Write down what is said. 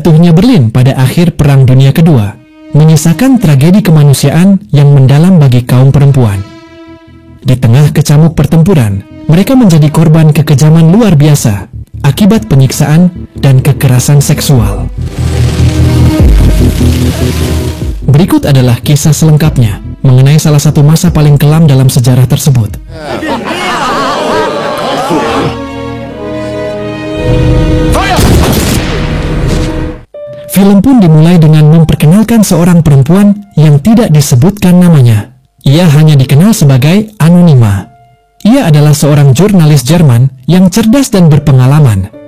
Runtuhnya Berlin pada akhir Perang Dunia Kedua menyisakan tragedi kemanusiaan yang mendalam bagi kaum perempuan. Di tengah kecamuk pertempuran, mereka menjadi korban kekejaman luar biasa akibat penyiksaan dan kekerasan seksual. Berikut adalah kisah selengkapnya mengenai salah satu masa paling kelam dalam sejarah tersebut. Film pun dimulai dengan memperkenalkan seorang perempuan yang tidak disebutkan namanya. Ia hanya dikenal sebagai Anonyma. Ia adalah seorang jurnalis Jerman yang cerdas dan berpengalaman.